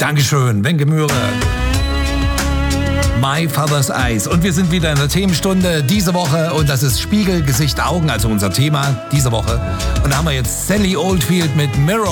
Dankeschön, Wenke Möhre. My Father's Eyes. Und wir sind wieder in der Themenstunde diese Woche und das ist Spiegel, Gesicht, Augen, also unser Thema diese Woche. Und da haben wir jetzt Sally Oldfield mit Mirror.